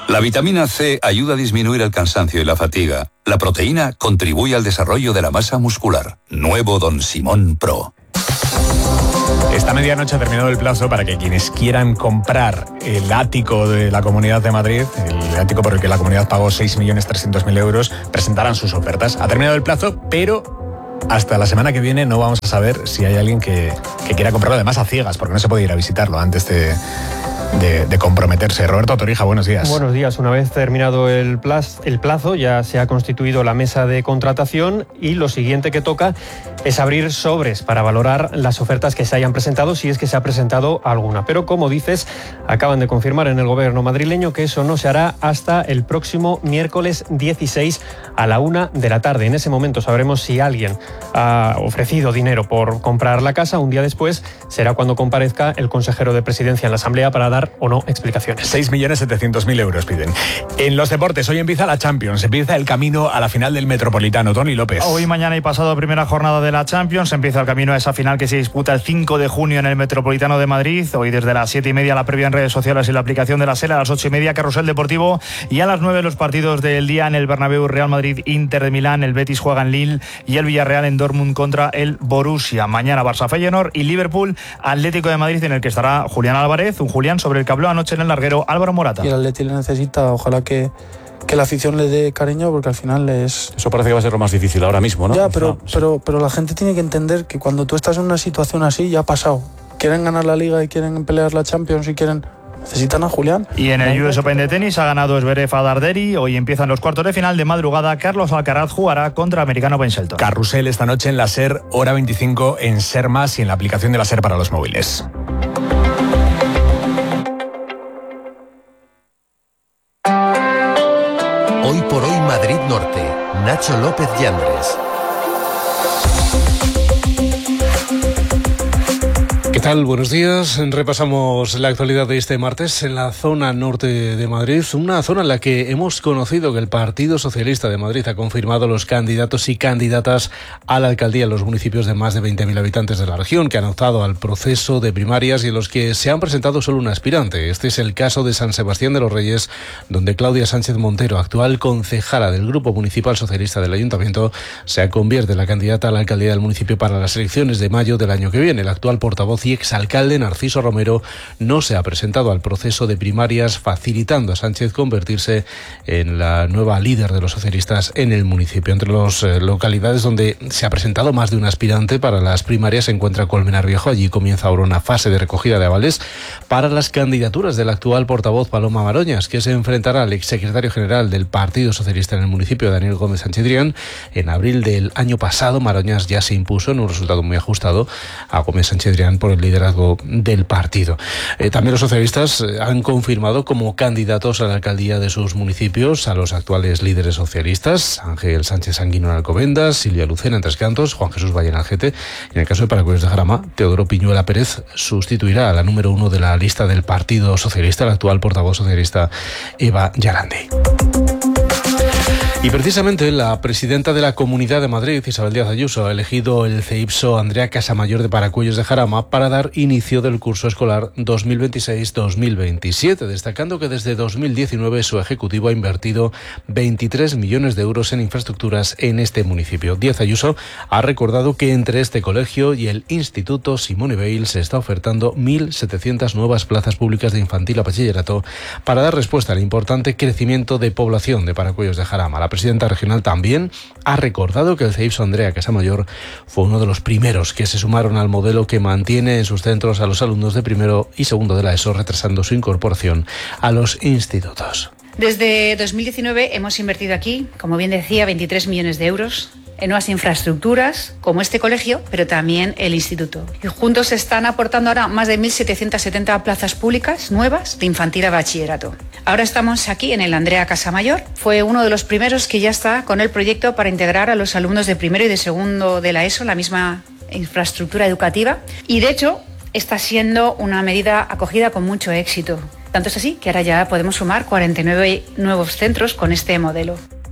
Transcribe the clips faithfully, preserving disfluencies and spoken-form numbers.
La vitamina C ayuda a disminuir el cansancio y la fatiga. La proteína contribuye al desarrollo de la masa muscular. Nuevo Don Simón Pro. Esta medianoche ha terminado el plazo para que quienes quieran comprar el ático de la Comunidad de Madrid, el ático por el que la comunidad pagó seis millones trescientos mil euros, presentaran sus ofertas. Ha terminado el plazo, pero hasta la semana que viene no vamos a saber si hay alguien que, que quiera comprarlo, además a ciegas, porque no se puede ir a visitarlo antes de... De, de comprometerse. Roberto Torija, buenos días. Buenos días. Una vez terminado el plazo, el plazo, ya se ha constituido la mesa de contratación y lo siguiente que toca es abrir sobres para valorar las ofertas que se hayan presentado, si es que se ha presentado alguna. Pero como dices, acaban de confirmar en el gobierno madrileño que eso no se hará hasta el próximo miércoles dieciséis a la una de la tarde. En ese momento sabremos si alguien ha ofrecido dinero por comprar la casa. Un día después será cuando comparezca el consejero de Presidencia en la Asamblea para dar o no explicaciones. seis millones setecientos mil euros piden. En los deportes, hoy empieza la Champions, empieza el camino a la final del Metropolitano. Tony López. Hoy, mañana y pasado, primera jornada de la Champions, empieza el camino a esa final que se disputa el cinco de junio en el Metropolitano de Madrid. Hoy desde las siete y media la previa en redes sociales y la aplicación de la SER, a las ocho y media Carrusel Deportivo y a las nueve los partidos del día en el Bernabéu, Real Madrid, Inter de Milán, el Betis juega en Lille y el Villarreal en Dortmund contra el Borussia. Mañana Barça Feyenoord y Liverpool Atlético de Madrid, en el que estará Julián Álvarez, un Julián sobre el que habló anoche en el larguero Álvaro Morata. Y el Atleti le necesita, ojalá que, que la afición le dé cariño, porque al final es... Eso parece que va a ser lo más difícil ahora mismo, ¿no? Ya, pero, no, sí. pero, pero la gente tiene que entender que cuando tú estás en una situación así, ya ha pasado. Quieren ganar la Liga y quieren pelear la Champions y quieren... Necesitan a Julián. Y en el U S Open de tenis ha ganado Zverev a Darderi. Hoy empiezan los cuartos de final. De madrugada, Carlos Alcaraz jugará contra el americano Ben Shelton. Carrusel esta noche en la SER, hora veinticinco en SER Más y en la aplicación de la SER para los móviles. Hoy por hoy Madrid Norte. Nacho López Yandres. ¿Qué tal? Buenos días. Repasamos la actualidad de este martes en la zona norte de Madrid, una zona en la que hemos conocido que el Partido Socialista de Madrid ha confirmado los candidatos y candidatas a la alcaldía en los municipios de más de veinte mil habitantes de la región, que han optado al proceso de primarias y en los que se han presentado solo un aspirante. Este es el caso de San Sebastián de los Reyes, donde Claudia Sánchez Montero, actual concejala del Grupo Municipal Socialista del Ayuntamiento, se convierte en la candidata a la alcaldía del municipio para las elecciones de mayo del año que viene. El actual portavoz y exalcalde Narciso Romero no se ha presentado al proceso de primarias, facilitando a Sánchez convertirse en la nueva líder de los socialistas en el municipio. Entre las eh, localidades donde se ha presentado más de un aspirante para las primarias se encuentra Colmenar Viejo. Allí comienza ahora una fase de recogida de avales para las candidaturas del actual portavoz Paloma Maroñas, que se enfrentará al exsecretario general del Partido Socialista en el municipio, Daniel Gómez Sanchidrián. En abril del año pasado, Maroñas ya se impuso en un resultado muy ajustado a Gómez Sanchidrián por el liderazgo del partido. Eh, también los socialistas eh, han confirmado como candidatos a la alcaldía de sus municipios a los actuales líderes socialistas: Ángel Sánchez Sanguino en Alcobendas, Silvia Lucena en Tres Cantos, Juan Jesús Valle en Algete. En el caso de Paracuellos de Jarama, Teodoro Piñuela Pérez sustituirá a la número uno de la lista del Partido Socialista, la actual portavoz socialista Eva Yarandi. Y precisamente la presidenta de la Comunidad de Madrid, Isabel Díaz Ayuso, ha elegido el CEIPSO Andrea Casamayor de Paracuellos de Jarama para dar inicio del curso escolar dos mil veintiséis dos mil veintisiete, destacando que desde dos mil diecinueve su ejecutivo ha invertido veintitrés millones de euros en infraestructuras en este municipio. Díaz Ayuso ha recordado que entre este colegio y el Instituto Simone Weil se está ofertando mil setecientas nuevas plazas públicas de infantil a bachillerato para dar respuesta al importante crecimiento de población de Paracuellos de Jarama. La presidenta regional también ha recordado que el CEIPSO Andrea Casamayor fue uno de los primeros que se sumaron al modelo que mantiene en sus centros a los alumnos de primero y segundo de la ESO, retrasando su incorporación a los institutos. Desde dos mil diecinueve hemos invertido aquí, como bien decía, veintitrés millones de euros en nuevas infraestructuras, como este colegio, pero también el instituto. Y juntos se están aportando ahora más de mil setecientas setenta plazas públicas nuevas de infantil a bachillerato. Ahora estamos aquí en el Andrea Casamayor. Fue uno de los primeros que ya está con el proyecto para integrar a los alumnos de primero y de segundo de la ESO, la misma infraestructura educativa. Y de hecho, está siendo una medida acogida con mucho éxito. Tanto es así que ahora ya podemos sumar cuarenta y nueve nuevos centros con este modelo.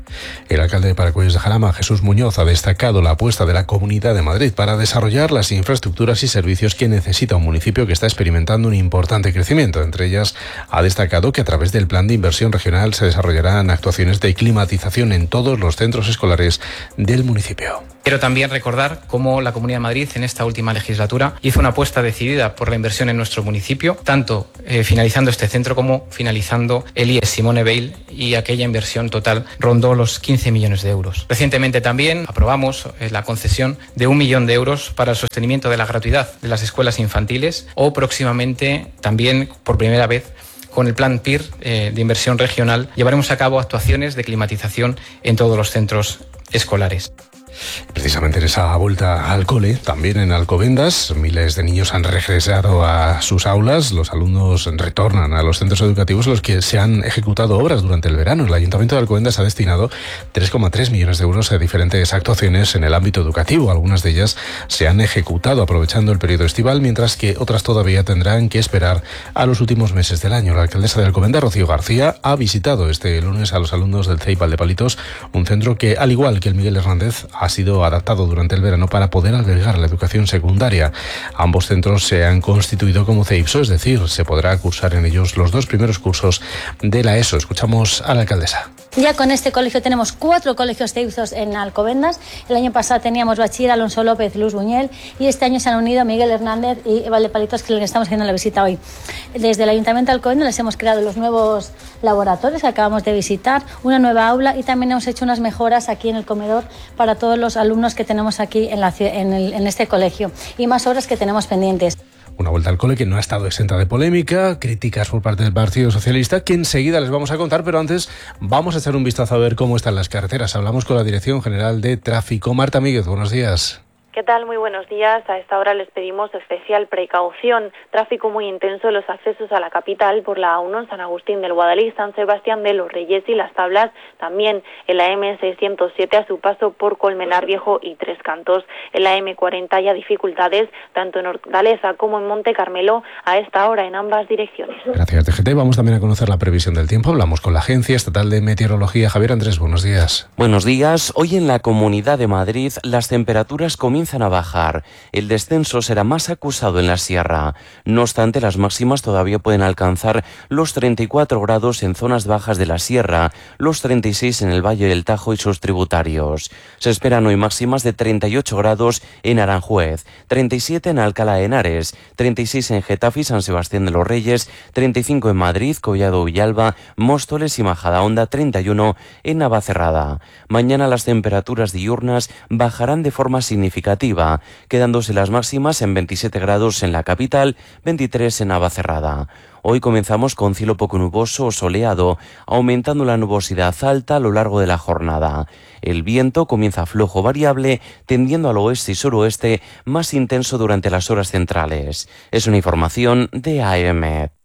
El alcalde de Paracuellos de Jarama, Jesús Muñoz, ha destacado la apuesta de la Comunidad de Madrid para desarrollar las infraestructuras y servicios que necesita un municipio que está experimentando un importante crecimiento. Entre ellas, ha destacado que a través del Plan de Inversión Regional se desarrollarán actuaciones de climatización en todos los centros escolares del municipio. Quiero también recordar cómo la Comunidad de Madrid en esta última legislatura hizo una apuesta decidida por la inversión en nuestro municipio, tanto eh, finalizando este centro como finalizando el I E S Simone Veil, y aquella inversión total rondó los quince millones de euros. Recientemente también aprobamos eh, la concesión de un millón de euros para el sostenimiento de la gratuidad de las escuelas infantiles, o próximamente también por primera vez con el Plan P I R eh, de Inversión Regional llevaremos a cabo actuaciones de climatización en todos los centros escolares. Precisamente en esa vuelta al cole, también en Alcobendas, miles de niños han regresado a sus aulas. Los alumnos retornan a los centros educativos en los que se han ejecutado obras durante el verano. El Ayuntamiento de Alcobendas ha destinado tres coma tres millones de euros a diferentes actuaciones en el ámbito educativo. Algunas de ellas se han ejecutado aprovechando el periodo estival, mientras que otras todavía tendrán que esperar a los últimos meses del año. La alcaldesa de Alcobendas, Rocío García, ha visitado este lunes a los alumnos del C E I Valdepalitos, un centro que, al igual que el Miguel Hernández, ha sido adaptado durante el verano para poder albergar la educación secundaria. Ambos centros se han constituido como C E I P S O, es decir, se podrá cursar en ellos los dos primeros cursos de la ESO. Escuchamos a la alcaldesa. Ya con este colegio tenemos cuatro colegios C E I P S O en Alcobendas. El año pasado teníamos Bachiller Alonso López, Luz Buñuel, y este año se han unido Miguel Hernández y Valdepalitos, que les estamos haciendo la visita hoy. Desde el Ayuntamiento de Alcobendas les hemos creado los nuevos laboratorios que acabamos de visitar, una nueva aula, y también hemos hecho unas mejoras aquí en el comedor para todos los alumnos que tenemos aquí en, la, en, el, en este colegio, y más obras que tenemos pendientes. Una vuelta al cole que no ha estado exenta de polémica, críticas por parte del Partido Socialista, que enseguida les vamos a contar, pero antes vamos a echar un vistazo a ver cómo están las carreteras. Hablamos con la Dirección General de Tráfico. Marta Míguez, buenos días. ¿Qué tal? Muy buenos días. A esta hora les pedimos especial precaución. Tráfico muy intenso en los accesos a la capital por la A uno en San Agustín del Guadalí, San Sebastián de los Reyes y Las Tablas. También en la eme seiscientos siete a su paso por Colmenar Viejo y Tres Cantos. En la eme cuarenta hay dificultades tanto en Hortaleza como en Monte Carmelo a esta hora en ambas direcciones. Gracias, D G T. Vamos también a conocer la previsión del tiempo. Hablamos con la Agencia Estatal de Meteorología. Javier Andrés, buenos días. Buenos días. Hoy en la Comunidad de Madrid las temperaturas comienzan a bajar. El descenso será más acusado en la sierra. No obstante, las máximas todavía pueden alcanzar los treinta y cuatro grados en zonas bajas de la sierra, los treinta y seis en el Valle del Tajo y sus tributarios. Se esperan hoy máximas de treinta y ocho grados en Aranjuez, treinta y siete en Alcalá de Henares, treinta y seis en Getafe y San Sebastián de los Reyes, treinta y cinco en Madrid, Collado Villalba, Móstoles y Majadahonda, treinta y uno en Navacerrada. Mañana las temperaturas diurnas bajarán de forma significativa, quedándose las máximas en veintisiete grados en la capital, veintitrés en Navacerrada. Hoy comenzamos con cielo poco nuboso o soleado, aumentando la nubosidad alta a lo largo de la jornada. El viento comienza flojo variable, tendiendo al oeste y suroeste, más intenso durante las horas centrales. Es una información de A E M E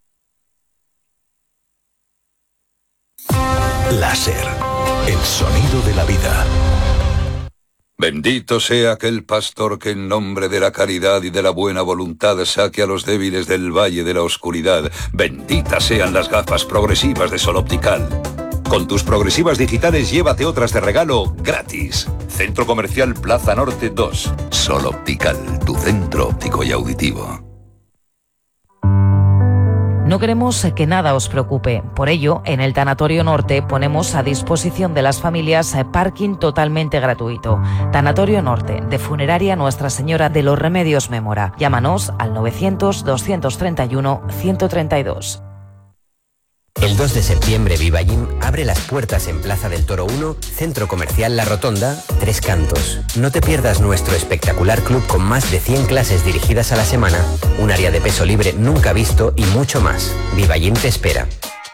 T. Láser, el sonido de la vida. Bendito sea aquel pastor que en nombre de la caridad y de la buena voluntad saque a los débiles del valle de la oscuridad. Benditas sean las gafas progresivas de Sol Optical. Con tus progresivas digitales llévate otras de regalo gratis. Centro Comercial Plaza Norte dos. Sol Optical, tu centro óptico y auditivo. No queremos que nada os preocupe. Por ello, en el Tanatorio Norte ponemos a disposición de las familias parking totalmente gratuito. Tanatorio Norte, de Funeraria Nuestra Señora de los Remedios Mémora. Llámanos al novecientos, doscientos treinta y uno, ciento treinta y dos. El dos de septiembre Vivagym abre las puertas en Plaza del Toro uno, Centro Comercial La Rotonda, Tres Cantos. No te pierdas nuestro espectacular club con más de cien clases dirigidas a la semana, un área de peso libre nunca visto y mucho más. Vivagym te espera.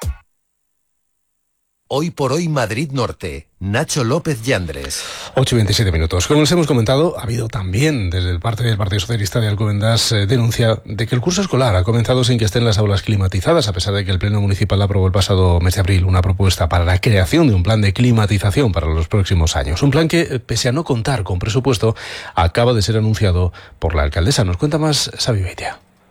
Hoy por hoy Madrid Norte. Nacho López Yandres. ocho y veintisiete minutos. Como les hemos comentado, ha habido también desde parte del Partido Socialista de Alcobendas eh, denuncia de que el curso escolar ha comenzado sin que estén las aulas climatizadas, a pesar de que el Pleno Municipal aprobó el pasado mes de abril una propuesta para la creación de un plan de climatización para los próximos años. Un plan que, pese a no contar con presupuesto, acaba de ser anunciado por la alcaldesa. Nos cuenta más Xavi Beitia.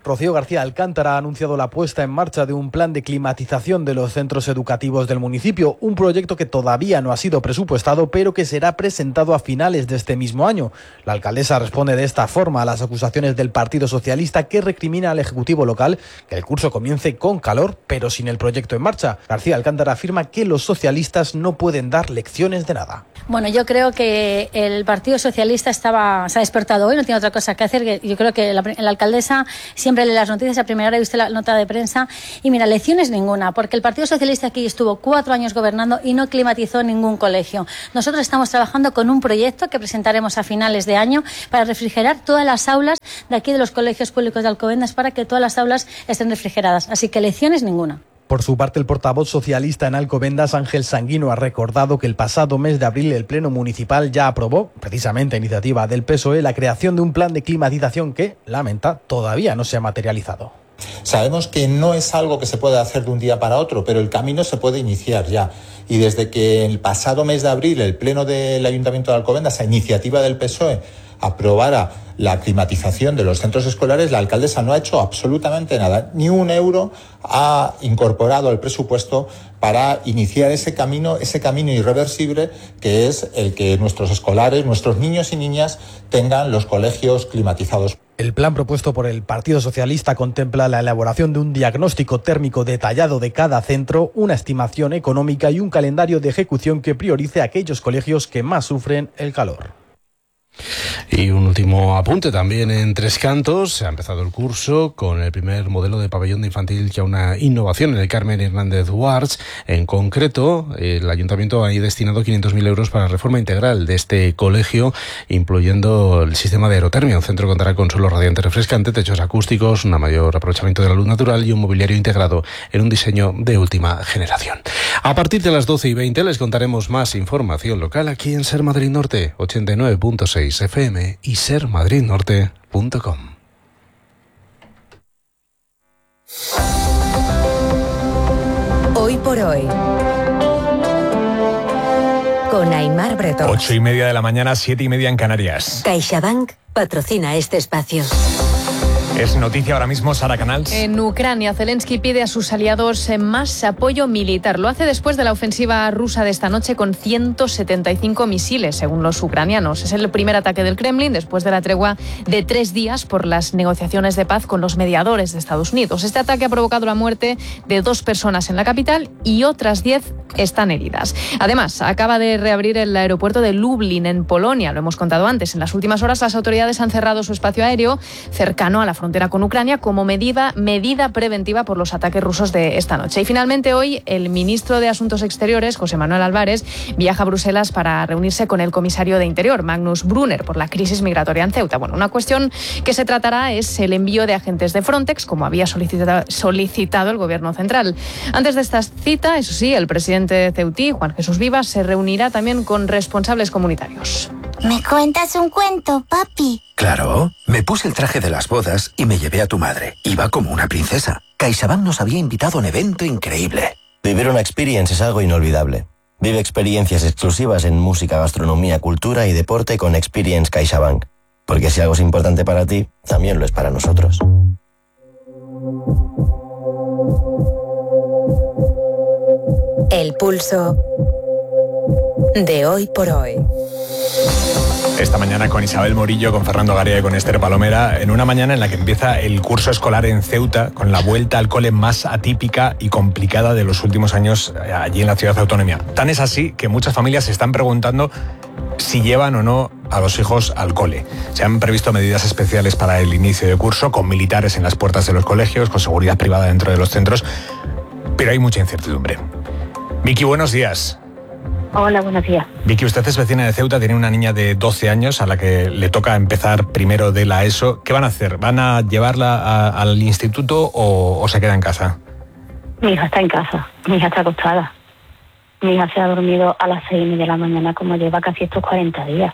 Rocío García Alcántara ha anunciado la puesta en marcha de un plan de climatización de los centros educativos del municipio, un proyecto que todavía no ha sido presupuestado, pero que será presentado a finales de este mismo año. La alcaldesa responde de esta forma a las acusaciones del Partido Socialista, que recrimina al Ejecutivo local que el curso comience con calor, pero sin el proyecto en marcha. García Alcántara afirma que los socialistas no pueden dar lecciones de nada. Bueno, yo creo que el Partido Socialista estaba, se ha despertado hoy, no tiene otra cosa que hacer. Yo creo que la, la alcaldesa siempre lee las noticias, a primera hora he visto la nota de prensa y mira, lecciones ninguna, porque el Partido Socialista aquí estuvo cuatro años gobernando y no climatizó ningún colegio. Nosotros estamos trabajando con un proyecto que presentaremos a finales de año para refrigerar todas las aulas de aquí de los colegios públicos de Alcobendas, para que todas las aulas estén refrigeradas. Así que lecciones ninguna. Por su parte, el portavoz socialista en Alcobendas, Ángel Sanguino, ha recordado que el pasado mes de abril el Pleno Municipal ya aprobó, precisamente a iniciativa del P S O E, la creación de un plan de climatización que, lamenta, todavía no se ha materializado. Sabemos que no es algo que se puede hacer de un día para otro, pero el camino se puede iniciar ya. Y desde que el pasado mes de abril el Pleno del Ayuntamiento de Alcobendas, a iniciativa del P S O E, aprobara la climatización de los centros escolares, la alcaldesa no ha hecho absolutamente nada. Ni un euro ha incorporado al presupuesto para iniciar ese camino, ese camino irreversible que es el que nuestros escolares, nuestros niños y niñas tengan los colegios climatizados. El plan propuesto por el Partido Socialista contempla la elaboración de un diagnóstico térmico detallado de cada centro, una estimación económica y un calendario de ejecución que priorice aquellos colegios que más sufren el calor. Y un último apunte también en Tres Cantos. Se ha empezado el curso con el primer modelo de pabellón de infantil, ya una innovación en el Carmen Hernández Wards. En concreto, el ayuntamiento ha destinado quinientos mil euros para la reforma integral de este colegio, incluyendo el sistema de aerotermia. Un centro contará con suelo radiante refrescante, techos acústicos, un mayor aprovechamiento de la luz natural y un mobiliario integrado en un diseño de última generación. A partir de las doce y veinte les contaremos más información local aquí en Ser Madrid Norte, ochenta y nueve punto seis F M y ser madrid norte punto com. Hoy por hoy, con Aimar Bretón. Ocho y media de la mañana, siete y media en Canarias. CaixaBank patrocina este espacio. Es noticia ahora mismo, Sara Canals. En Ucrania, Zelensky pide a sus aliados más apoyo militar. Lo hace después de la ofensiva rusa de esta noche con ciento setenta y cinco misiles, según los ucranianos. Es el primer ataque del Kremlin después de la tregua de tres días por las negociaciones de paz con los mediadores de Estados Unidos. Este ataque ha provocado la muerte de dos personas en la capital y otras diez están heridas. Además, acaba de reabrir el aeropuerto de Lublin, en Polonia. Lo hemos contado antes. En las últimas horas, las autoridades han cerrado su espacio aéreo cercano a la frontera con Ucrania como medida, medida preventiva por los ataques rusos de esta noche. Y finalmente hoy el ministro de Asuntos Exteriores, José Manuel Álvarez, viaja a Bruselas para reunirse con el comisario de Interior, Magnus Brunner, por la crisis migratoria en Ceuta. Bueno, una cuestión que se tratará es el envío de agentes de Frontex, como había solicitado, solicitado el Gobierno central. Antes de esta cita, eso sí, el presidente ceutí, Juan Jesús Vivas, se reunirá también con responsables comunitarios. ¿Me cuentas un cuento, papi? Claro, me puse el traje de las bodas y me llevé a tu madre. Iba como una princesa. CaixaBank nos había invitado a un evento increíble. Vivir una experience es algo inolvidable. Vive experiencias exclusivas en música, gastronomía, cultura y deporte con Experience CaixaBank. Porque si algo es importante para ti, también lo es para nosotros. El pulso de hoy por hoy. Esta mañana con Isabel Morillo, con Fernando Garía y con Esther Palomera, en una mañana en la que empieza el curso escolar en Ceuta, con la vuelta al cole más atípica y complicada de los últimos años allí en la ciudad autónoma. Tan es así que muchas familias se están preguntando si llevan o no a los hijos al cole. Se han previsto medidas especiales para el inicio de curso, con militares en las puertas de los colegios, con seguridad privada dentro de los centros, pero hay mucha incertidumbre. Vicky, buenos días. Hola, buenos días. Vicky, usted es vecina de Ceuta, tiene una niña de doce años a la que le toca empezar primero de la ESO. ¿Qué van a hacer? ¿Van a llevarla a, al instituto o, o se queda en casa? Mi hija está en casa, mi hija está acostada. Mi hija se ha dormido a las seis y media de la mañana, como lleva casi estos cuarenta días.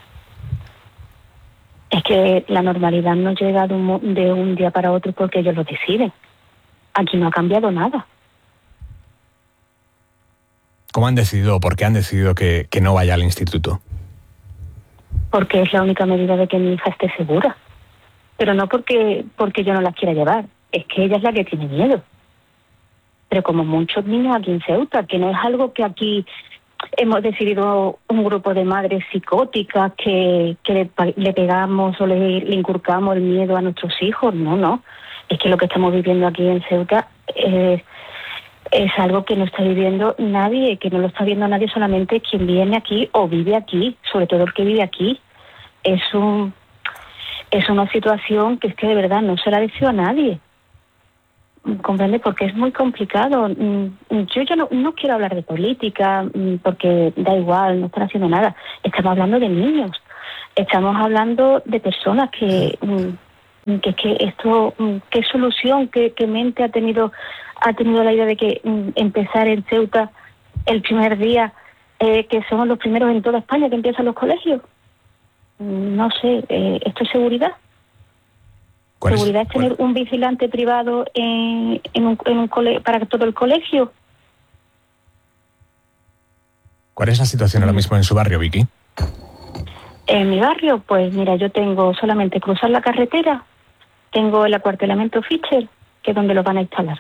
Es que la normalidad no llega de un, de un día para otro porque ellos lo deciden. Aquí no ha cambiado nada. ¿Cómo han decidido o por qué han decidido que, que no vaya al instituto? Porque es la única medida de que mi hija esté segura. Pero no porque, porque yo no la quiera llevar. es que ella es la que tiene miedo. Pero como muchos niños aquí en Ceuta, que no es algo que aquí hemos decidido un grupo de madres psicóticas que, que le, le pegamos o le, le inculcamos el miedo a nuestros hijos. No, no. Es que lo que estamos viviendo aquí en Ceuta es, es algo que no está viviendo nadie, que no lo está viendo nadie, solamente quien viene aquí o vive aquí, sobre todo el que vive aquí. Es un, es una situación que es que de verdad no se la deseo a nadie. ¿Comprende? Porque es muy complicado. Yo ya no, no quiero hablar de política, porque da igual, no están haciendo nada. Estamos hablando de niños. Estamos hablando de personas que, que, que esto, qué solución, qué, qué mente ha tenido, ha tenido la idea de que empezar en Ceuta el primer día, eh, que somos los primeros en toda España que empiezan los colegios. No sé, eh, ¿esto es seguridad? ¿Seguridad es tener un vigilante privado en, en un, en un cole, para todo el colegio? ¿Cuál es la situación ahora mismo en su barrio, Vicky? En mi barrio, pues mira, yo tengo solamente cruzar la carretera, tengo el acuartelamiento Fischer, que es donde lo van a instalar.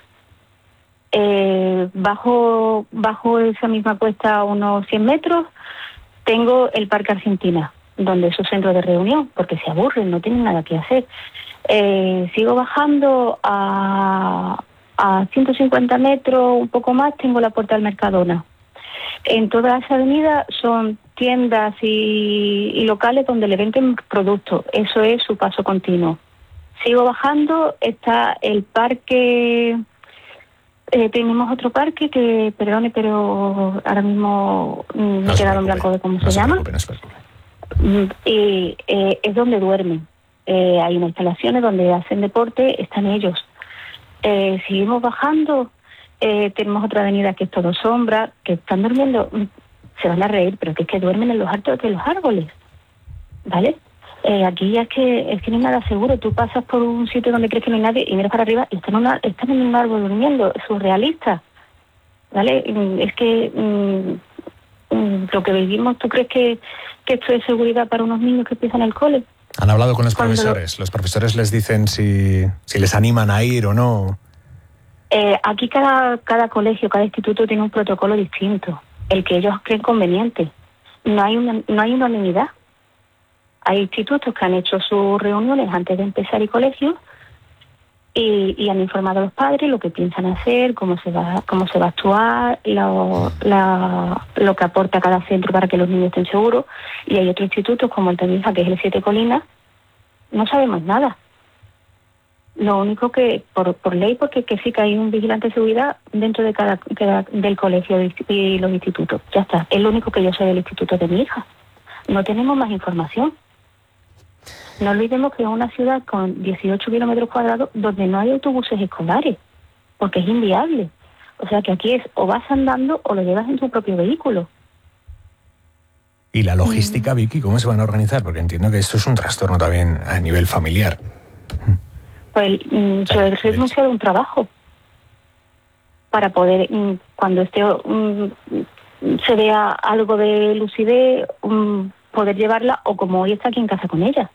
Eh, bajo, bajo esa misma cuesta, a unos cien metros, tengo el Parque Argentina, donde es su centro de reunión, porque se aburren, no tienen nada que hacer. Eh, sigo bajando a, a ciento cincuenta metros, un poco más, tengo la Puerta del Mercadona. En toda esa avenida son tiendas y, y locales donde le venden productos. Eso es su paso continuo. Sigo bajando, está el parque... Eh, tenemos otro parque que, perdone, pero ahora mismo mm, me he quedado en blanco de cómo se llama. Mm, y eh, es donde duermen. Eh, hay unas instalaciones donde hacen deporte, están ellos. Eh, seguimos bajando, eh, tenemos otra avenida que es todo sombra, que están durmiendo, se van a reír, pero que es que duermen en los altos de los árboles, ¿vale? Eh, aquí ya es que, es que no hay nada seguro. Tú pasas por un sitio donde crees que no hay nadie y miras para arriba y están, una, están en un árbol durmiendo, es surrealista, ¿vale? Es que mm, mm, lo que vivimos, ¿tú crees que, que esto es seguridad para unos niños que empiezan el cole? ¿Han hablado con los Cuando profesores? ¿Los profesores les dicen si, si les animan a ir o no? Eh, aquí cada, cada colegio, cada instituto tiene un protocolo distinto, el que ellos creen conveniente. No hay una, no hay unanimidad. Hay institutos que han hecho sus reuniones antes de empezar el colegio y, y han informado a los padres lo que piensan hacer, cómo se va, cómo se va a actuar, lo, la, lo que aporta cada centro para que los niños estén seguros. Y hay otros institutos como el de mi hija, que es el Siete Colinas, no sabemos nada. Lo único que, por, por ley, porque que sí que hay un vigilante de seguridad dentro de cada, cada del colegio y los institutos. Ya está, es lo único que yo sé del instituto de mi hija. No tenemos más información. No olvidemos que es una ciudad con dieciocho kilómetros cuadrados donde no hay autobuses escolares, porque es inviable. O sea que aquí es o vas andando o lo llevas en tu propio vehículo. ¿Y la logística, Vicky, cómo se van a organizar? Porque entiendo que esto es un trastorno también a nivel familiar. Pues mm, yo he renunciado a un trabajo para poder, mm, cuando esté mm, se vea algo de lucidez, mm, poder llevarla, o como hoy está aquí en casa con ella.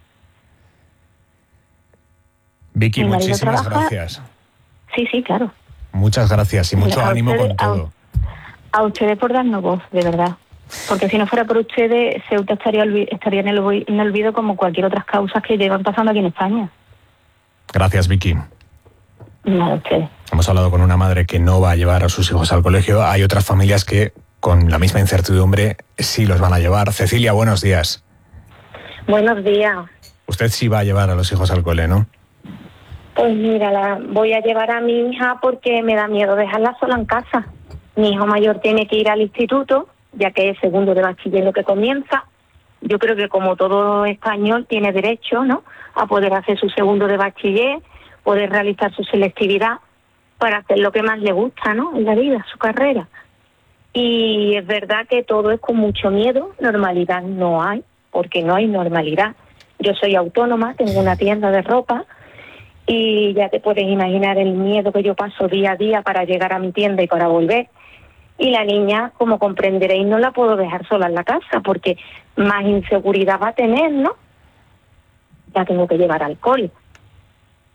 Vicky, Mi marido muchísimas trabaja- gracias. Sí, sí, claro. Muchas gracias y mucho A ánimo ustedes- con todo. A ustedes por darnos voz, de verdad. Porque si no fuera por ustedes, Ceuta estaría, olvi- estaría en, el, olvi- en el olvido como cualquier otras causas que llevan pasando aquí en España. Gracias, Vicky. Nada, ustedes. Hemos hablado con una madre que no va a llevar a sus hijos al colegio. Hay otras familias que, con la misma incertidumbre, sí los van a llevar. Cecilia, buenos días. Buenos días. Usted sí va a llevar a los hijos al cole, ¿no? Pues mira, la, voy a llevar a mi hija porque me da miedo dejarla sola en casa. Mi hijo mayor tiene que ir al instituto, ya que es segundo de bachiller lo que comienza. Yo creo que como todo español tiene derecho, ¿no?, a poder hacer su segundo de bachiller, poder realizar su selectividad para hacer lo que más le gusta, ¿no?, en la vida, su carrera. Y es verdad que todo es con mucho miedo, normalidad no hay, porque no hay normalidad. Yo soy autónoma, tengo una tienda de ropa y ya te puedes imaginar el miedo que yo paso día a día para llegar a mi tienda y para volver. Y la niña, como comprenderéis, no la puedo dejar sola en la casa porque más inseguridad va a tener, ¿no? La tengo que llevar al cole.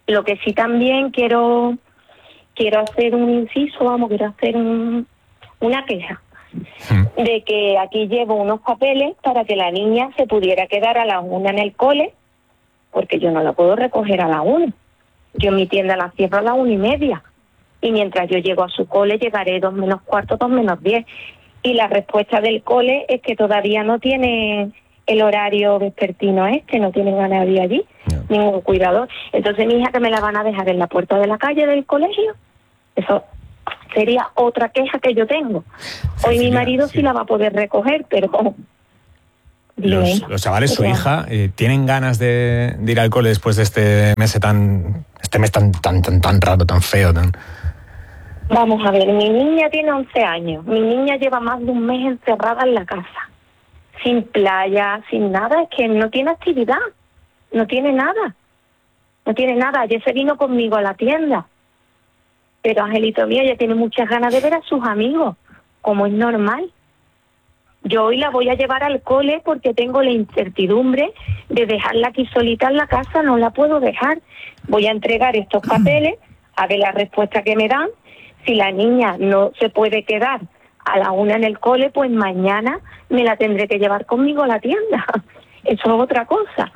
Lo que sí también quiero quiero hacer un inciso, vamos, quiero hacer un, una queja de que aquí llevo unos papeles para que la niña se pudiera quedar a la una en el cole, porque yo no la puedo recoger a la una. Yo mi tienda la cierro a la una y media. Y mientras yo llego a su cole, llegaré dos menos cuarto, dos menos diez. Y la respuesta del cole es que todavía no tiene el horario vespertino este, no tienen a nadie allí, no. Ningún cuidador. Entonces mi hija que me la van a dejar en la puerta de la calle del colegio, eso sería otra queja que yo tengo. Hoy mi marido sí la va a poder recoger, pero... Los, los chavales, su hija, eh, ¿tienen ganas de, de ir al cole después de este mes tan este mes tan tan tan tan raro, tan feo? Tan... Vamos a ver, mi niña tiene once años. Mi niña lleva más de un mes encerrada en la casa, sin playa, sin nada. Es que no tiene actividad, no tiene nada, no tiene nada. Ayer se vino conmigo a la tienda, pero Angelito mío, ella tiene muchas ganas de ver a sus amigos, como es normal. Yo hoy la voy a llevar al cole porque tengo la incertidumbre de dejarla aquí solita en la casa, no la puedo dejar. Voy a entregar estos papeles, a ver la respuesta que me dan. Si la niña no se puede quedar a la una en el cole, pues mañana me la tendré que llevar conmigo a la tienda. Eso es otra cosa.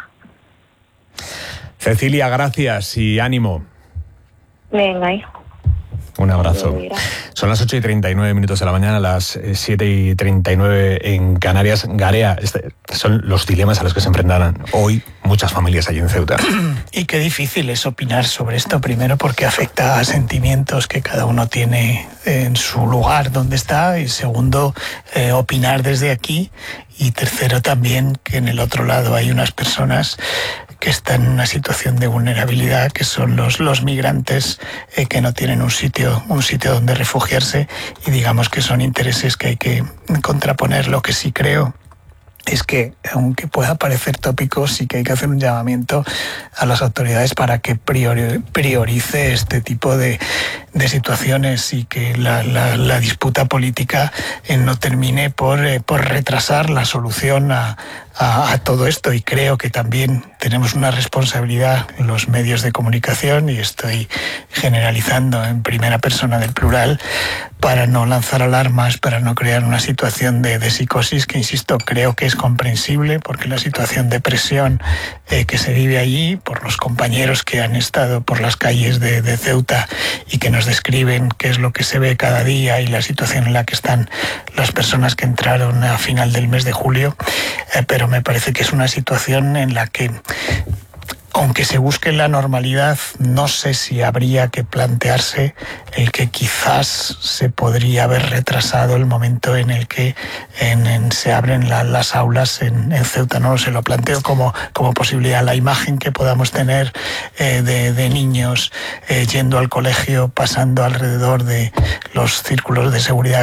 Cecilia, gracias y ánimo. Venga, hijo. Un abrazo. Son las ocho y treinta y nueve minutos de la mañana, las siete y treinta y nueve en Canarias. Garea, este, son los dilemas a los que se enfrentarán hoy muchas familias allí en Ceuta. Y qué difícil es opinar sobre esto, primero porque afecta a sentimientos que cada uno tiene en su lugar donde está, y segundo, eh, opinar desde aquí, y tercero también que en el otro lado hay unas personas que están en una situación de vulnerabilidad, que son los, los migrantes eh, que no tienen un sitio, un sitio donde refugiarse, y digamos que son intereses que hay que contraponer. Lo que sí creo es que, aunque pueda parecer tópico, sí que hay que hacer un llamamiento a las autoridades para que priori, priorice este tipo de, de situaciones, y que la, la, la disputa política eh, no termine por, eh, por retrasar la solución a, a, a todo esto. Y creo que también tenemos una responsabilidad en los medios de comunicación, y estoy generalizando en primera persona del plural, para no lanzar alarmas, para no crear una situación de, de psicosis que, insisto, creo que es comprensible, porque la situación de presión eh, que se vive allí por los compañeros que han estado por las calles de, de Ceuta y que nos describen qué es lo que se ve cada día y la situación en la que están las personas que entraron a final del mes de julio, eh, pero me parece que es una situación en la que, aunque se busque la normalidad, no sé si habría que plantearse el que quizás se podría haber retrasado el momento en el que en, en, se abren la, las aulas en, en Ceuta. No se lo planteo como, como posibilidad. La imagen que podamos tener eh, de, de niños eh, yendo al colegio, pasando alrededor de los círculos de seguridad,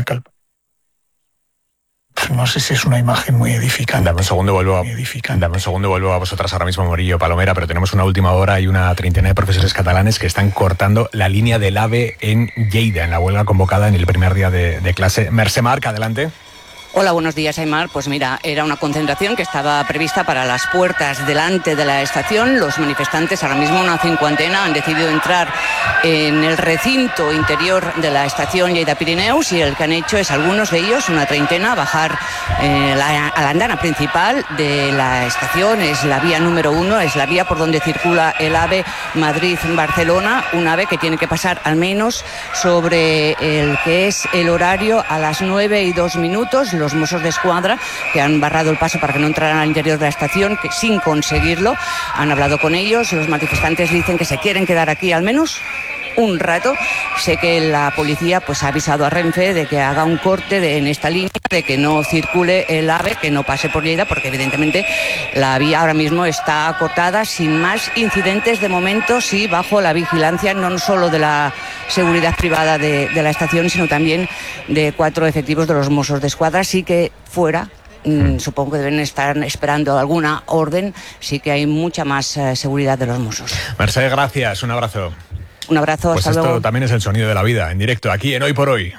no sé si es una imagen muy edificante. Dame un segundo, vuelvo a, dame un segundo, vuelvo a vosotras ahora mismo, Morillo, Palomera, pero tenemos una última hora y una treintena de profesores catalanes que están cortando la línea del AVE en Lleida, en la huelga convocada en el primer día de, de clase. Mercè Marc, adelante. Hola, buenos días, Aymar. Pues mira, era una concentración que estaba prevista para las puertas delante de la estación. Los manifestantes, ahora mismo una cincuentena, han decidido entrar en el recinto interior de la estación Lleida Pirineus, y el que han hecho es, algunos de ellos, una treintena, bajar eh, la, a la andana principal de la estación. Es la vía número uno, es la vía por donde circula el AVE Madrid-Barcelona, un AVE que tiene que pasar al menos sobre el que es el horario a las nueve y dos minutos. Los Mossos de Escuadra, que han barrado el paso para que no entraran al interior de la estación, que sin conseguirlo, han hablado con ellos. Los manifestantes dicen que se quieren quedar aquí al menos un rato. Sé que la policía pues ha avisado a Renfe de que haga un corte de, en esta línea, de que no circule el AVE, que no pase por Lleida, porque evidentemente la vía ahora mismo está cortada, sin más incidentes de momento, sí, bajo la vigilancia no solo de la seguridad privada de, de la estación, sino también de cuatro efectivos de los Mossos de Escuadra. Sí que fuera, mmm, supongo que deben estar esperando alguna orden, sí que hay mucha más eh, seguridad de los Mossos. Mercè, gracias, un abrazo. Un abrazo, pues hasta esto luego. También es el sonido de la vida, en directo, aquí en Hoy por Hoy.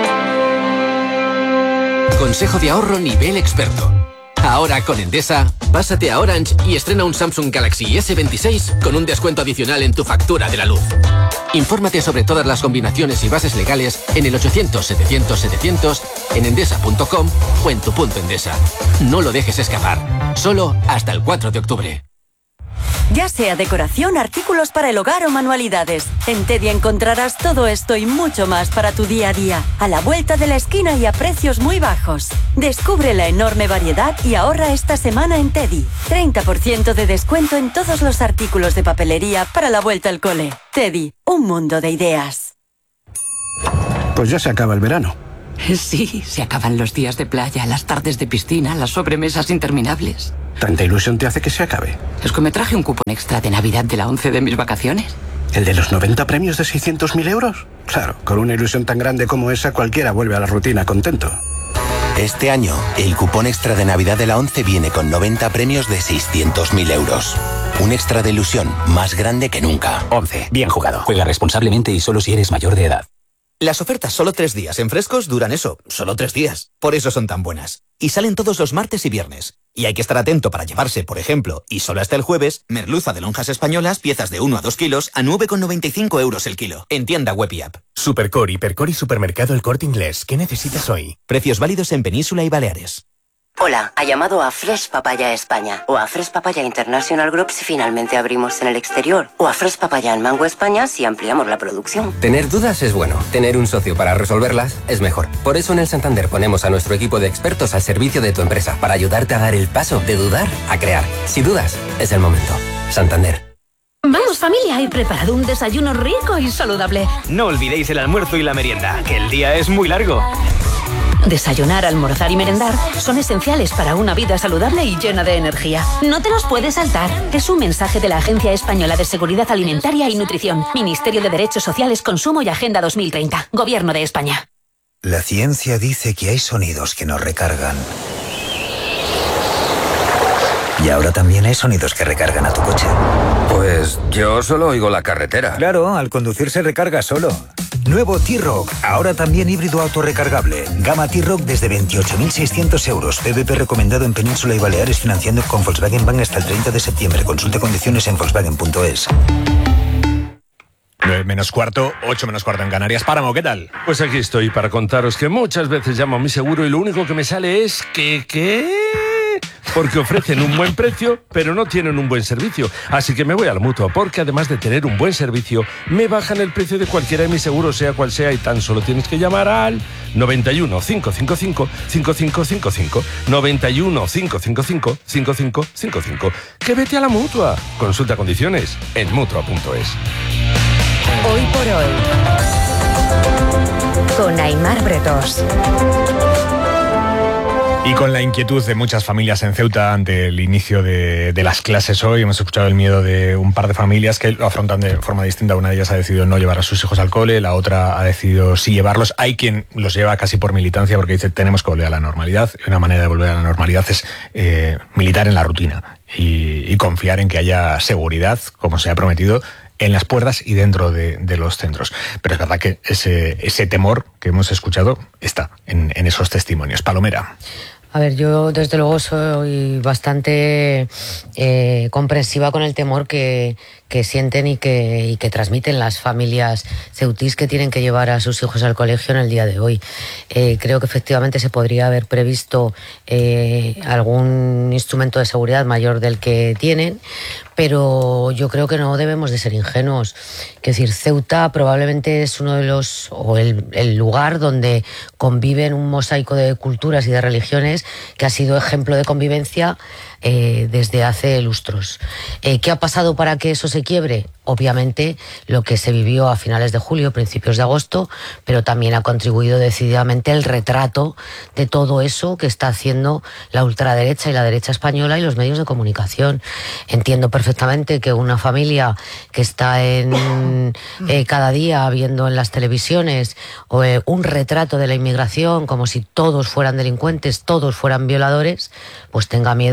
Consejo de ahorro nivel experto. Ahora con Endesa, Pásate a Orange y estrena un Samsung Galaxy ese veintiséis con un descuento adicional en tu factura de la luz. Infórmate sobre todas las combinaciones y bases legales en el ochocientos setecientos setecientos, en endesa punto com o en tu punto Endesa. No lo dejes escapar. Solo hasta el cuatro de octubre. Ya sea decoración, artículos para el hogar o manualidades, en Teddy encontrarás todo esto y mucho más para tu día a día, a la vuelta de la esquina y a precios muy bajos. Descubre la enorme variedad y ahorra esta semana en Teddy. treinta por ciento de descuento en todos los artículos de papelería para la vuelta al cole. Teddy, un mundo de ideas. Pues ya se acaba el verano. Sí, se acaban los días de playa, las tardes de piscina, las sobremesas interminables. ¿Tanta ilusión te hace que se acabe? Es que me traje un cupón extra de Navidad de la once de mis vacaciones. ¿El de los noventa premios de seiscientos mil euros? Claro, con una ilusión tan grande como esa, cualquiera vuelve a la rutina contento. Este año, el cupón extra de Navidad de la once viene con noventa premios de seiscientos mil euros. Un extra de ilusión más grande que nunca. once. Bien jugado. Juega responsablemente y solo si eres mayor de edad. Las ofertas solo tres días en Frescos duran eso, solo tres días. Por eso son tan buenas. Y salen todos los martes y viernes. Y hay que estar atento para llevarse, por ejemplo, y solo hasta el jueves, merluza de lonjas españolas, piezas de uno a dos kilos, a nueve con noventa y cinco euros el kilo. En tienda web y app. Supercore, Hipercore y Supermercado El Corte Inglés. ¿Qué necesitas hoy? Precios válidos en Península y Baleares. Hola, ha llamado a Fresh Papaya España o a Fresh Papaya International Group si finalmente abrimos en el exterior o a Fresh Papaya en Mango España si ampliamos la producción. Tener dudas es bueno, tener un socio para resolverlas es mejor. Por eso en el Santander ponemos a nuestro equipo de expertos al servicio de tu empresa para ayudarte a dar el paso de dudar a crear. Si dudas, es el momento. Santander. Vamos familia, he preparado un desayuno rico y saludable. No olvidéis el almuerzo y la merienda, que el día es muy largo. Desayunar, almorzar y merendar son esenciales para una vida saludable y llena de energía. No te los puedes saltar. Es un mensaje de la Agencia Española de Seguridad Alimentaria y Nutrición, Ministerio de Derechos Sociales, Consumo y Agenda dos mil treinta, Gobierno de España. La ciencia dice que hay sonidos que nos recargan. Y ahora también hay sonidos que recargan a tu coche. Pues yo solo oigo la carretera. Claro, al conducir se recarga solo. Nuevo T-Roc, ahora también híbrido autorrecargable. Gama T-Roc desde veintiocho mil seiscientos euros. P V P recomendado en Península y Baleares, financiando con Volkswagen Bank hasta el treinta de septiembre. Consulte condiciones en volkswagen punto es. nueve menos cuarto, ocho menos cuarto en Canarias. Páramo, ¿qué tal? Pues aquí estoy para contaros que muchas veces llamo a mi seguro y lo único que me sale es que... ¿qué? Porque ofrecen un buen precio, pero no tienen un buen servicio. Así que me voy a la Mutua, porque además de tener un buen servicio, me bajan el precio de cualquiera de mis seguros, sea cual sea, y tan solo tienes que llamar al noventa y uno, cinco cinco cinco, cinco cinco cinco cinco, noventa y uno, cinco cinco cinco, cinco cinco cinco cinco. Que vete a la Mutua. Consulta condiciones en mutua punto es. Hoy por hoy, con Aimar Bretos. Y con la inquietud de muchas familias en Ceuta ante el inicio de, de las clases hoy, hemos escuchado el miedo de un par de familias que lo afrontan de forma distinta. Una de ellas ha decidido no llevar a sus hijos al cole, la otra ha decidido sí llevarlos. Hay quien los lleva casi por militancia porque dice tenemos que volver a la normalidad. Y una manera de volver a la normalidad es eh, militar en la rutina y, y confiar en que haya seguridad, como se ha prometido, en las puertas y dentro de, de los centros. Pero es verdad que ese, ese temor que hemos escuchado está en, en esos testimonios. Palomera. A ver, yo desde luego soy bastante eh, comprensiva con el temor que, que sienten y que, y que transmiten las familias ceutís que tienen que llevar a sus hijos al colegio en el día de hoy. Eh, creo que efectivamente se podría haber previsto eh, algún instrumento de seguridad mayor del que tienen, pero yo creo que no debemos de ser ingenuos. Es decir, Ceuta probablemente es uno de los, o el, el lugar donde conviven un mosaico de culturas y de religiones que ha sido ejemplo de convivencia eh, desde hace lustros. Eh, ¿Qué ha pasado para que eso se quiebre? Obviamente lo que se vivió a finales de julio, principios de agosto, pero también ha contribuido decididamente el retrato de todo eso que está haciendo la ultraderecha y la derecha española y los medios de comunicación. Entiendo perfectamente que una familia que está en eh, cada día viendo en las televisiones eh, un retrato de la inmigración como si todos fueran delincuentes, todos fueran violadores, pues tenga miedo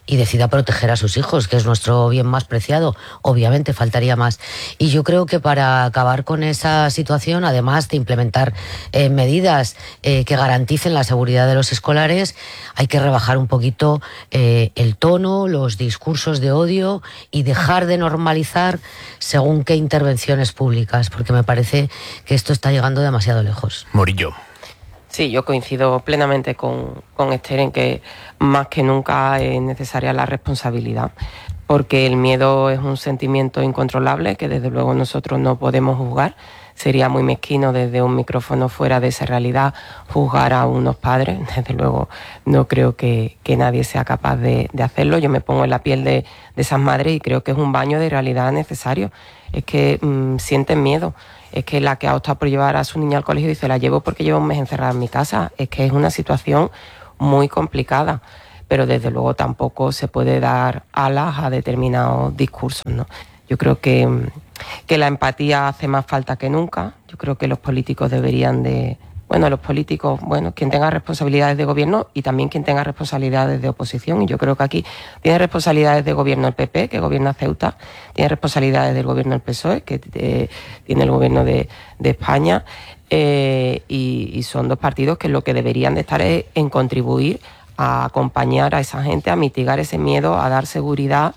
y decida proteger a sus hijos, que es nuestro bien más preciado. Obviamente, faltaría más. Y yo creo que para acabar con esa situación, además de implementar eh, medidas eh, que garanticen la seguridad de los escolares, hay que rebajar un poquito eh, el tono, los discursos de odio y dejar de normalizar según qué intervenciones públicas, porque me parece que esto está llegando demasiado lejos. Morillo. Sí, yo coincido plenamente con, con Esther en que más que nunca es necesaria la responsabilidad, porque el miedo es un sentimiento incontrolable que desde luego nosotros no podemos juzgar. Sería muy mezquino desde un micrófono fuera de esa realidad juzgar a unos padres. Desde luego no creo que, que nadie sea capaz de, de hacerlo. Yo me pongo en la piel de, de esas madres y creo que es un baño de realidad necesario. Es que mmm, sienten miedo. Es que la que ha optado por llevar a su niña al colegio dice, la llevo porque llevo un mes encerrada en mi casa. Es que es una situación muy complicada, pero desde luego tampoco se puede dar alas a determinados discursos, ¿no? Yo creo que, que la empatía hace más falta que nunca. Yo creo que los políticos deberían de... Bueno, los políticos, bueno, quien tenga responsabilidades de gobierno y también quien tenga responsabilidades de oposición. Y yo creo que aquí tiene responsabilidades de gobierno el P P, que gobierna Ceuta, tiene responsabilidades del gobierno el P S O E, que eh, tiene el gobierno de, de España, eh, y, y son dos partidos que lo que deberían de estar es en contribuir a acompañar a esa gente, a mitigar ese miedo, a dar seguridad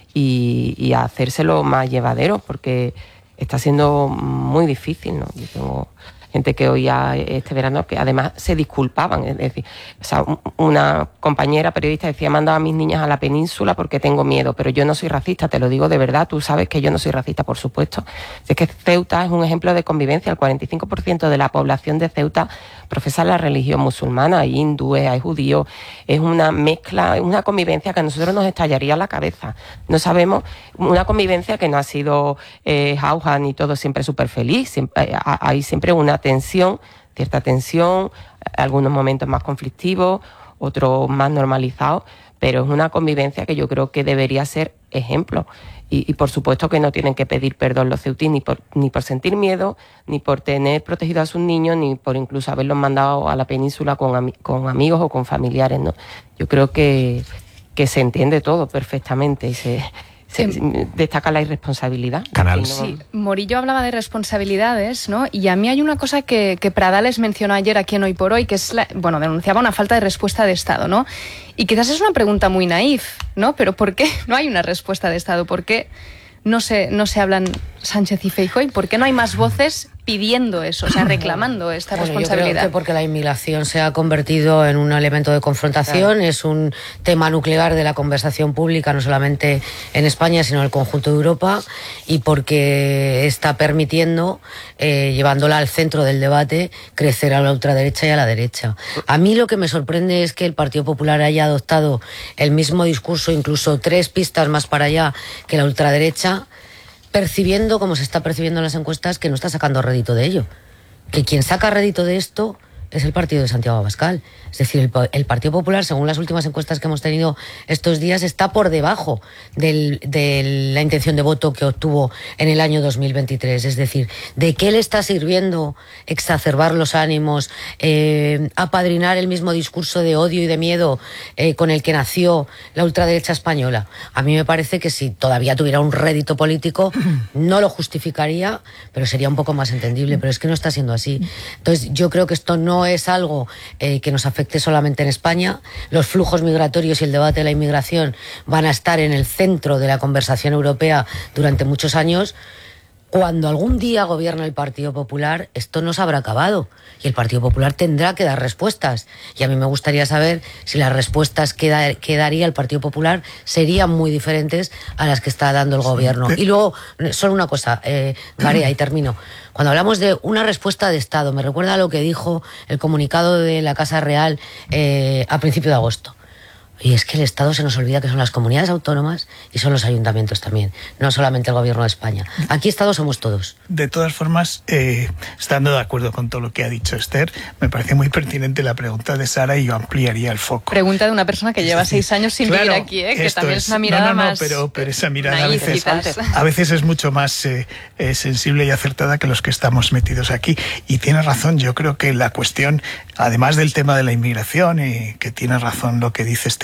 y, y a hacérselo más llevadero, porque está siendo muy difícil, ¿no? Yo tengo gente que oía este verano que además se disculpaban, es decir, o sea, una compañera periodista decía, he mandado a mis niñas a la península porque tengo miedo, pero yo no soy racista, te lo digo de verdad, tú sabes que yo no soy racista, por supuesto. Es que Ceuta es un ejemplo de convivencia, el cuarenta y cinco por ciento de la población de Ceuta profesa la religión musulmana, hay hindúes, hay judíos, es una mezcla, una convivencia que a nosotros nos estallaría la cabeza. No sabemos, una convivencia que no ha sido eh, jauja ni todo siempre súper feliz, siempre, hay siempre una tensión, cierta tensión, algunos momentos más conflictivos, otros más normalizados, pero es una convivencia que yo creo que debería ser ejemplo. Y, y por supuesto que no tienen que pedir perdón los ceutíes ni por, ni por sentir miedo, ni por tener protegido a sus niños, ni por incluso haberlos mandado a la península con, ami con amigos o con familiares, ¿no? Yo creo que, que se entiende todo perfectamente y se... Se destaca la irresponsabilidad. Canal. No... Sí, Morillo hablaba de responsabilidades, ¿no? Y a mí hay una cosa que, que Pradales mencionó ayer aquí en Hoy por Hoy, que es, la, bueno, denunciaba una falta de respuesta de Estado, ¿no? Y quizás es una pregunta muy naif, ¿no? Pero ¿por qué no hay una respuesta de Estado? ¿Por qué no se, no se hablan Sánchez y Feijóo? ¿Y por qué no hay más voces pidiendo eso, o sea, reclamando esta bueno, responsabilidad? Yo creo que porque la inmigración se ha convertido en un elemento de confrontación, claro. Es un tema nuclear de la conversación pública, no solamente en España, sino en el conjunto de Europa, y porque está permitiendo, eh, llevándola al centro del debate, crecer a la ultraderecha y a la derecha. A mí lo que me sorprende es que el Partido Popular haya adoptado el mismo discurso, incluso tres pistas más para allá, que la ultraderecha, percibiendo, como se está percibiendo en las encuestas, que no está sacando rédito de ello. Que quien saca rédito de esto es el partido de Santiago Abascal. Es decir, el, el Partido Popular, según las últimas encuestas que hemos tenido estos días, está por debajo del, de la intención de voto que obtuvo en el año dos mil veintitrés. Es decir, ¿de qué le está sirviendo exacerbar los ánimos, eh, apadrinar el mismo discurso de odio y de miedo eh, con el que nació la ultraderecha española? A mí me parece que si todavía tuviera un rédito político, no lo justificaría, pero sería un poco más entendible. Pero es que no está siendo así. Entonces, yo creo que esto no es algo eh, que nos afecte solamente en España. Los flujos migratorios y el debate de la inmigración van a estar en el centro de la conversación europea durante muchos años. Cuando algún día gobierne el Partido Popular, esto no se habrá acabado y el Partido Popular tendrá que dar respuestas. Y a mí me gustaría saber si las respuestas que, da, que daría el Partido Popular serían muy diferentes a las que está dando el gobierno. Y luego, solo una cosa, eh, Garea, y termino. Cuando hablamos de una respuesta de Estado, me recuerda a lo que dijo el comunicado de la Casa Real eh, a principio de agosto. Y es que el Estado se nos olvida que son las comunidades autónomas y son los ayuntamientos también, no solamente el gobierno de España. Aquí Estado somos todos. De todas formas, eh, estando de acuerdo con todo lo que ha dicho Esther, me parece muy pertinente la pregunta de Sara y yo ampliaría el foco. Pregunta de una persona que lleva seis años sin claro, vivir aquí, ¿eh? Que también es, es una mirada no, no, no, más... pero, pero esa mirada a veces, a veces es mucho más eh, eh, sensible y acertada que los que estamos metidos aquí. Y tiene razón, yo creo que la cuestión, además del tema de la inmigración, y que tiene razón lo que dice Esther,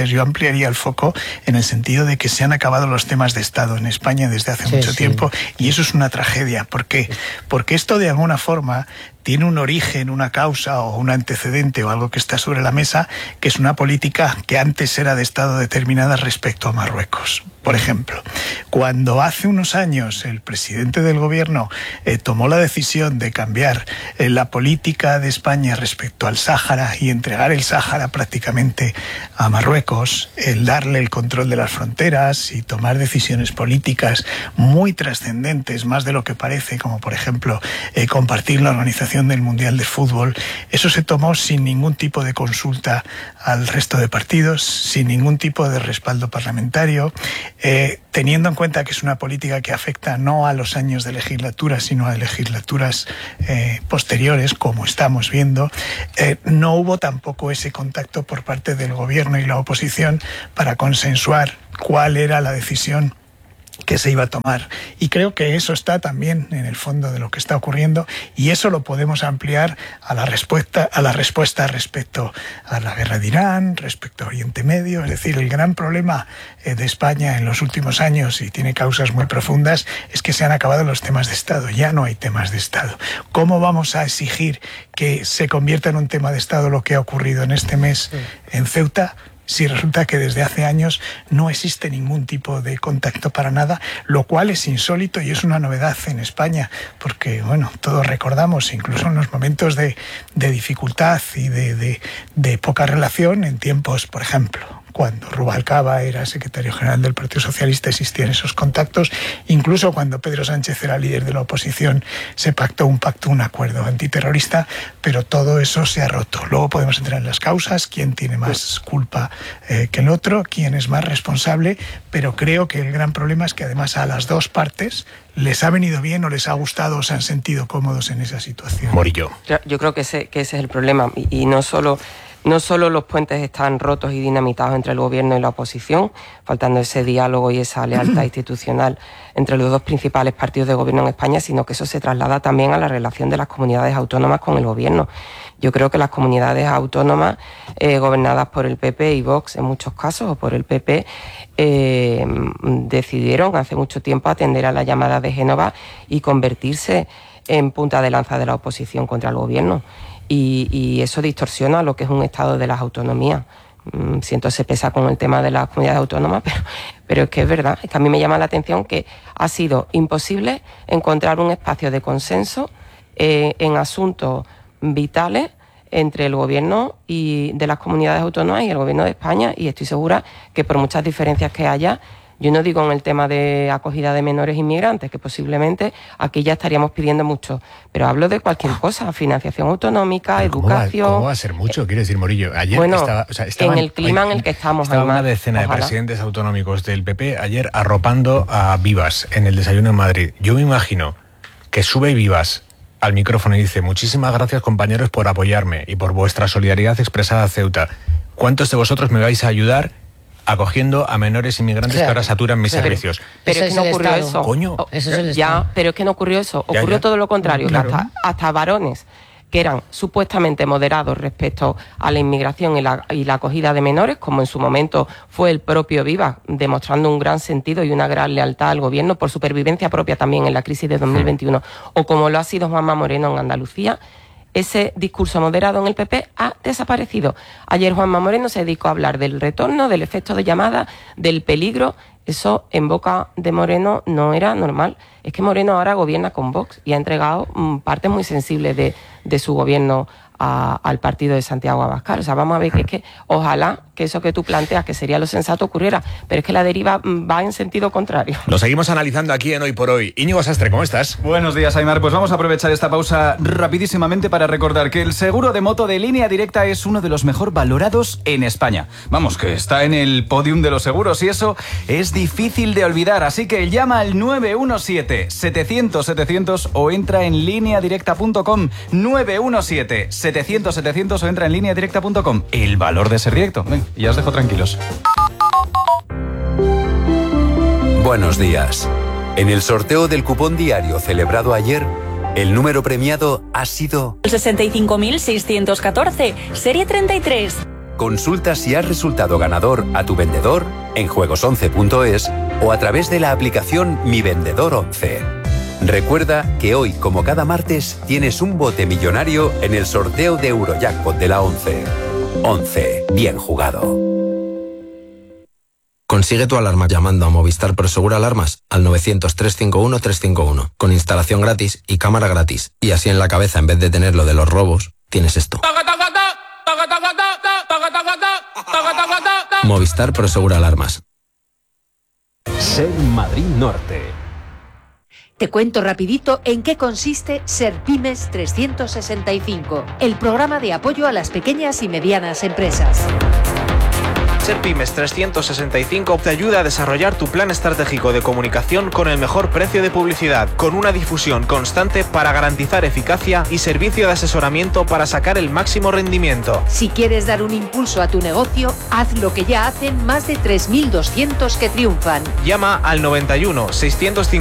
antes, yo ampliaría el foco en el sentido de que se han acabado los temas de Estado en España desde hace sí, mucho sí. tiempo, y eso es una tragedia. ¿Por qué? Porque esto de alguna forma tiene un origen, una causa o un antecedente o algo que está sobre la mesa, que es una política que antes era de Estado determinada respecto a Marruecos. Por ejemplo, cuando hace unos años el presidente del gobierno eh, tomó la decisión de cambiar eh, la política de España respecto al Sáhara y entregar el Sáhara prácticamente a Marruecos, el darle el control de las fronteras y tomar decisiones políticas muy trascendentes, más de lo que parece, como por ejemplo eh, compartir la organización del Mundial de Fútbol, eso se tomó sin ningún tipo de consulta al resto de partidos, sin ningún tipo de respaldo parlamentario, eh, teniendo en cuenta que es una política que afecta no a los años de legislatura, sino a legislaturas eh, posteriores, como estamos viendo. Eh, no hubo tampoco ese contacto por parte del gobierno y la oposición para consensuar cuál era la decisión que se iba a tomar. Y creo que eso está también en el fondo de lo que está ocurriendo, y eso lo podemos ampliar a la respuesta, a la respuesta respecto a la guerra de Irán, respecto a Oriente Medio. Es decir, el gran problema eh, de España en los últimos años, y tiene causas muy profundas, es que se han acabado los temas de Estado. Ya no hay temas de Estado. ¿Cómo vamos a exigir que se convierta en un tema de Estado lo que ha ocurrido en este mes en Ceuta, si resulta que desde hace años no existe ningún tipo de contacto para nada, lo cual es insólito y es una novedad en España, porque, bueno, todos recordamos, incluso en los momentos de, de dificultad y de, de, de poca relación, en tiempos, por ejemplo, cuando Rubalcaba era secretario general del Partido Socialista, existían esos contactos. Incluso cuando Pedro Sánchez era líder de la oposición, se pactó un pacto, un acuerdo antiterrorista, pero todo eso se ha roto. Luego podemos entrar en las causas, quién tiene más culpa eh, que el otro, quién es más responsable, pero creo que el gran problema es que además a las dos partes les ha venido bien o les ha gustado o se han sentido cómodos en esa situación. Morillo. Yo, yo creo que ese, que ese es el problema, y, y no solo... No solo los puentes están rotos y dinamitados entre el gobierno y la oposición, faltando ese diálogo y esa lealtad institucional entre los dos principales partidos de gobierno en España, sino que eso se traslada también a la relación de las comunidades autónomas con el gobierno. Yo creo que las comunidades autónomas eh, gobernadas por el P P y Vox en muchos casos, o por el P P, eh, decidieron hace mucho tiempo atender a la llamada de Génova y convertirse en punta de lanza de la oposición contra el gobierno. Y, y eso distorsiona lo que es un estado de las autonomías. Siento se pesa con el tema de las comunidades autónomas, pero, pero es que es verdad. Es que a mí me llama la atención que ha sido imposible encontrar un espacio de consenso eh, en asuntos vitales entre el gobierno y de las comunidades autónomas y el gobierno de España, y estoy segura que por muchas diferencias que haya, yo no digo en el tema de acogida de menores inmigrantes, que posiblemente aquí ya estaríamos pidiendo mucho, pero hablo de cualquier cosa, financiación autonómica, pero educación... ¿Cómo va, cómo va a ser mucho? Quiero decir, Morillo, ayer bueno, estaba... O sea, estaban, en el clima en el que estamos, estaba además, una decena ojalá. de presidentes autonómicos del P P ayer arropando a Vivas en el desayuno en Madrid. Yo me imagino que sube Vivas al micrófono y dice: muchísimas gracias, compañeros, por apoyarme y por vuestra solidaridad expresada a Ceuta. ¿Cuántos de vosotros me vais a ayudar acogiendo a menores inmigrantes claro, que ahora saturan mis claro. servicios? Pero es que no ocurrió Estado. eso. Coño. Eso es el ya, Estado. Pero es que no ocurrió eso. Ocurrió ya, ya. todo lo contrario. Claro. Que hasta, hasta varones que eran supuestamente moderados respecto a la inmigración y la, y la acogida de menores, como en su momento fue el propio Viva, demostrando un gran sentido y una gran lealtad al gobierno por supervivencia propia también en la crisis de dos mil veintiuno, hmm. o como lo ha sido Juanma Moreno en Andalucía. Ese discurso moderado en el P P ha desaparecido. Ayer Juanma Moreno se dedicó a hablar del retorno, del efecto de llamada, del peligro. Eso en boca de Moreno no era normal. Es que Moreno ahora gobierna con Vox y ha entregado mm, partes muy sensibles de, de su gobierno a, al partido de Santiago Abascal. O sea, vamos a ver que es que ojalá que eso que tú planteas, que sería lo sensato, ocurriera, pero es que la deriva va en sentido contrario. Lo seguimos analizando aquí en Hoy por Hoy. Íñigo Sastre, ¿cómo estás? Buenos días, Aimar. Pues vamos a aprovechar esta pausa rapidísimamente para recordar que el seguro de moto de Línea Directa es uno de los mejor valorados en España. Vamos, que está en el podium de los seguros y eso es difícil de olvidar. Así que llama al nueve uno siete, setecientos, setecientos o entra en línea directa punto com. nueve uno siete, setecientos, setecientos o entra en línea directa punto com. El valor de ser directo. Ven, y ya os dejo tranquilos. Buenos días. En el sorteo del cupón diario celebrado ayer, el número premiado ha sido sesenta y cinco mil seiscientos catorce, serie treinta y tres. Consulta si has resultado ganador a tu vendedor en juegos once punto es o a través de la aplicación Mi Vendedor once. Recuerda que hoy, como cada martes, tienes un bote millonario en el sorteo de Eurojackpot de la once. once. Bien jugado. Consigue tu alarma llamando a Movistar Prosegur Alarmas al novecientos, trescientos cincuenta y uno, trescientos cincuenta y uno, con instalación gratis y cámara gratis. Y así en la cabeza, en vez de tener lo de los robos, tienes esto. Movistar Prosegur Alarmas. Ser Madrid Norte. Te cuento rapidito en qué consiste Serpymes trescientos sesenta y cinco, el programa de apoyo a las pequeñas y medianas empresas. Serpymes trescientos sesenta y cinco te ayuda a desarrollar tu plan estratégico de comunicación con el mejor precio de publicidad, con una difusión constante para garantizar eficacia y servicio de asesoramiento para sacar el máximo rendimiento. Si quieres dar un impulso a tu negocio, haz lo que ya hacen más de tres mil doscientos que triunfan. Llama al noventa y uno, seiscientos cincuenta